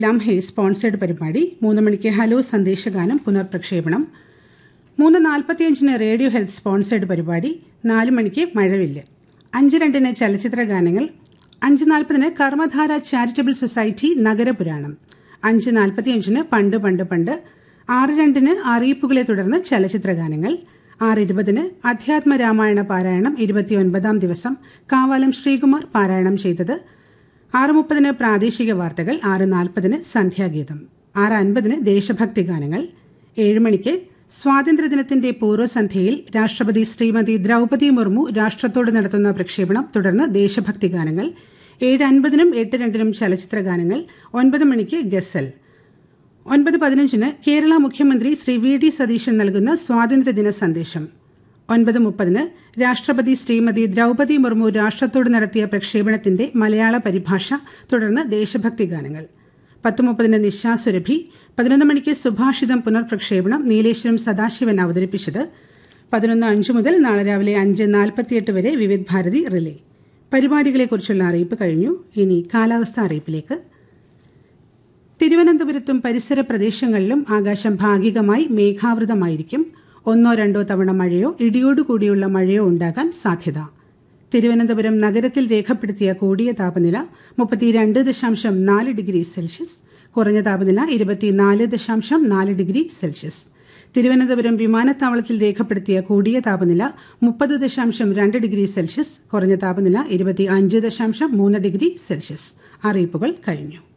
ലംഹെ sponsored പരിപാടി. 3 മണിക്ക് hello സന്ദേശഗാനം പുനർപ്രക്ഷേപണം. 3:45 radio health sponsored പരിപാടി. 4 മണിക്ക് മഴവില്ല്. 5:02 ചലച്ചിത്ര ഗാനങ്ങൾ. 5:40 കർമ്മധാര ചാരിറ്റബിൾ സൊസൈറ്റി നഗരപുരാണം. 5:45 പണ്ട് പണ്ട് പണ്ട്. 6:02 അറിയിപ്പുകളെ തുടർന്ന് ചലച്ചിത്ര ഗാനങ്ങൾ. 6:20 അധ്യാത്മരാമായണ പാരായണം 29ാം ദിവസം കാവാലം ശ്രീകുമാർ പാരായണം ചെയ്തത്. 6:30 പ്രാദേശിക വാർത്തകൾ. 6:40 സന്ധ്യാഗീതം. 6:50 ദേശഭക്തി ഗാനങ്ങൾ. 7 മണിക്ക് സ്വാതന്ത്ര്യദിനത്തിന്റെ പൂർവ്വസന്ധ്യയിൽ രാഷ്ട്രപതി ശ്രീമതി ദ്രൗപദി മുർമു രാഷ്ട്രത്തോട് നടത്തുന്ന പ്രക്ഷേപണം. തുടർന്ന് ദേശഭക്തി ഗാനങ്ങൾ. 7:50 8:02 ചലച്ചിത്ര ഗാനങ്ങൾ. 9 മണിക്ക് ഗസൽ. 9:15 കേരള മുഖ്യമന്ത്രി ശ്രീ വി ഡി സതീശൻ നൽകുന്ന സ്വാതന്ത്ര്യദിന സന്ദേശം. 9:30 രാഷ്ട്രപതി ശ്രീമതി ദ്രൗപദി മുർമു രാഷ്ട്രത്തോട് നടത്തിയ പ്രക്ഷേപണത്തിന്റെ മലയാള പരിഭാഷ. തുടർന്ന് ദേശഭക്തി ഗാനങ്ങൾ. 10:30 നിശാസുരഭി. 11 മണിക്ക് സുഭാഷിതം പുനർപ്രക്ഷേപണം. നീലേശ്വരം സദാശിവൻ അവതരിപ്പിച്ചത്. 11:05 മുതൽ നാളെ രാവിലെ 5:48 വരെ വിവിധ് ഭാരതി റിലേ. പരിപാടികളെക്കുറിച്ചുള്ള അറിയിപ്പ് കഴിഞ്ഞു. ഇനി കാലാവസ്ഥ അറിയിപ്പിലേക്ക്. തിരുവനന്തപുരത്തും പരിസര പ്രദേശങ്ങളിലും ആകാശം ഭാഗികമായി മേഘാവൃതമായിരിക്കും. 1-2 തവണ മഴയോ ഇടിയോടുകൂടിയുള്ള മഴയോ ഉണ്ടാകാൻ സാധ്യത. തിരുവനന്തപുരം നഗരത്തിൽ രേഖപ്പെടുത്തിയ കൂടിയ താപനില 32.4 ഡിഗ്രി സെൽഷ്യസ്. കുറഞ്ഞ താപനില 24.4 ഡിഗ്രി സെൽഷ്യസ്. തിരുവനന്തപുരം വിമാനത്താവളത്തിൽ രേഖപ്പെടുത്തിയ കൂടിയ താപനില 30.2 ഡിഗ്രി സെൽഷ്യസ്. കുറഞ്ഞ താപനില 25.3 ഡിഗ്രി സെൽഷ്യസ്. അറിയിപ്പുകൾ കഴിഞ്ഞു.